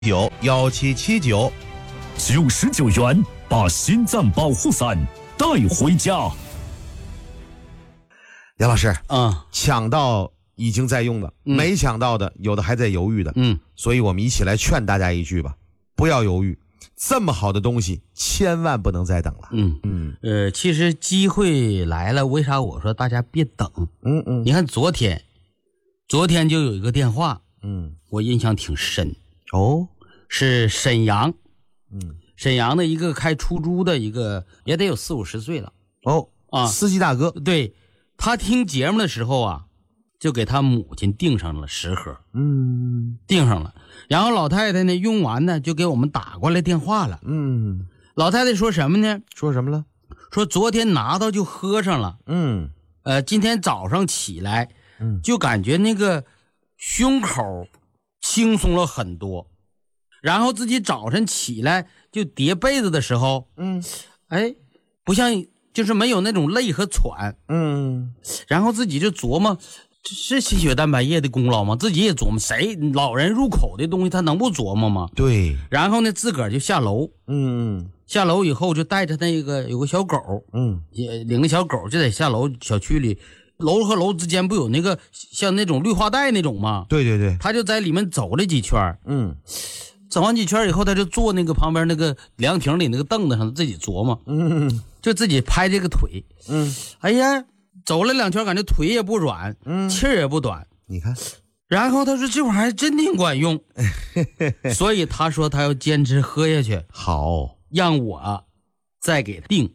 91779， 就19元把心脏保护伞带回家。 杨老师，抢到已经在用的，没抢到的有的还在犹豫的，所以我们一起来劝大家一句吧，不要犹豫，这么好的东西千万不能再等了。 其实机会来了，为啥我说大家别等？你看昨天就有一个电话，我印象挺深哦， 是沈阳，沈阳的一个开出租的一个，也得有40-50岁了司机大哥， 对，他听节目的时候啊，就给他母亲订上了10盒，订上了，然后老太太呢用完呢就给我们打过来电话了，老太太说什么呢？ 说什么了？ 说昨天拿到就喝上了，今天早上起来，就感觉那个胸口轻松了很多，然后自己早晨起来就叠被子的时候，不像就是没有那种累和喘，然后自己就琢磨，这是心血蛋白液的功劳吗？自己也琢磨，谁老人入口的东西他能不琢磨吗？ 对。 然后呢，自个儿就下楼，下楼以后就带着那个有个小狗，领个小狗就在下楼小区里，楼和楼之间不有那个像那种绿化带那种吗？ 对对对， 他就在里面走了几圈，走完几圈以后，他就坐那个旁边那个凉亭里那个凳子上自己琢磨，就自己拍这个腿，哎呀，走了2圈，感觉腿也不软，气儿也不短， 你看， 然后他说这玩意儿真挺管用，所以他说他要坚持喝下去， 好， 让我再给订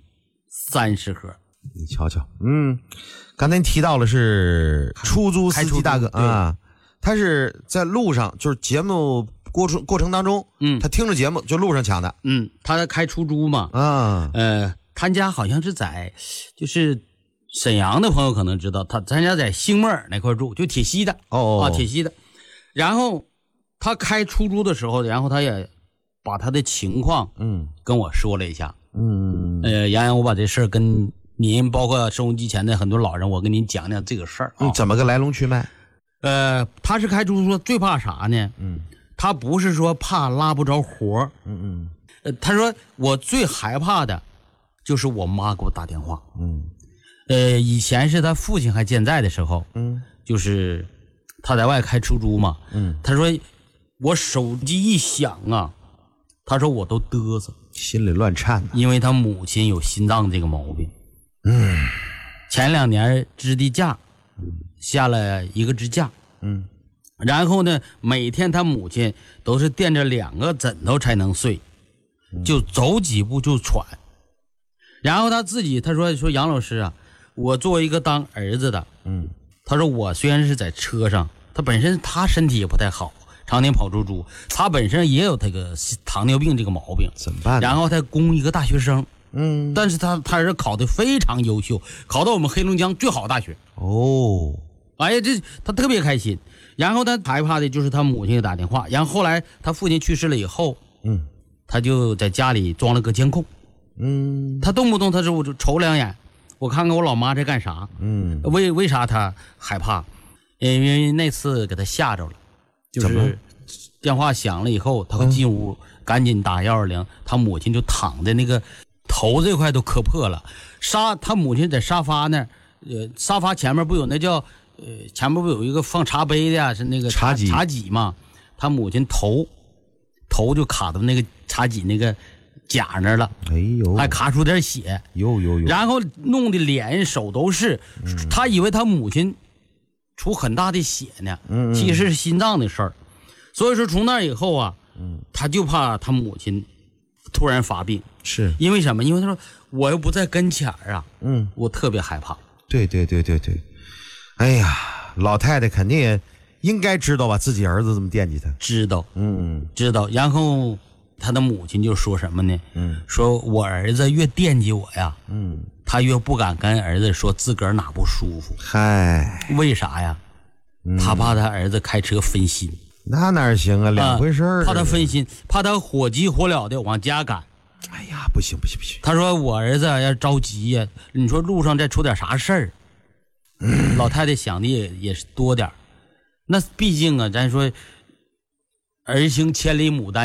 30盒。 你瞧瞧，刚才提到了是出租司机大哥啊，他是在路上，就是节目过程当中，他听着节目就路上抢的， 他在开出租嘛，他家好像是在就是沈阳的朋友可能知道，咱家在兴默尔那块住，就铁西的，铁西的。然后他开出租的时候，然后他也把他的情况跟我说了一下，杨洋，我把这事儿跟您包括收音机前的很多老人，我跟您讲讲这个事儿怎么个来龙去脉？ 他是开出租车最怕啥呢？他不是说怕拉不着活，他说我最害怕的就是我妈给我打电话，以前是他父亲还健在的时候，就是他在外开出租嘛，他说我手机一响啊，他说我都嘚瑟， 心里乱颤呢， 因为他母亲有心脏这个毛病，前2年支的架，下了一个支架，然后呢，每天他母亲都是垫着2个枕头才能睡，就走几步就喘。然后他自己他说杨老师啊，我作为一个当儿子的，他说我虽然是在车上，他本身他身体也不太好，常年跑出租，他本身也有这个糖尿病这个毛病， 怎么办？ 然后他供一个大学生，但是他儿子考得非常优秀，考到我们黑龙江最好的大学。哎呀，这他特别开心。然后他害怕的就是他母亲给打电话，然后后来他父亲去世了以后，他就在家里装了个监控，他动不动他说我就瞅2眼，我看看我老妈在干啥，为啥他害怕？因为那次给他吓着了，就是电话响了以后，他会进屋，赶紧打120，他母亲就躺在那个头这块都磕破了，他母亲在沙发那儿，沙发前面不有那叫前面不有一个放茶杯的呀，是那个茶几嘛，他母亲头就卡到那个茶几那个甲那儿了，还卡出点血，然后弄得脸手都是，他以为他母亲出很大的血呢，其实是心脏的事儿，所以说从那以后啊，他就怕他母亲突然发病， 是因为什么？因为他说我又不在跟前啊，我特别害怕。 对，哎呀，老太太肯定也应该知道吧，自己儿子这么惦记他， 知道，知道。然后他的母亲就说什么呢？说我儿子越惦记我呀，他越不敢跟儿子说自个儿哪不舒服。 嗨， 为啥呀？他怕他儿子开车分心。 那哪行啊，两回事儿。 怕他分心，怕他火急火燎的往家赶。 哎呀，不行。 他说我儿子要着急呀，你说路上再出点啥事儿，老太太想的也是多点。那毕竟啊，咱说儿行千里母担